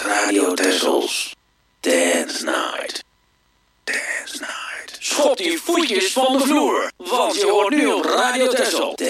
Radio Tessels. Dance Night. Dance Night. Schop die voetjes van de vloer, want je hoort nu op Radio Tessel.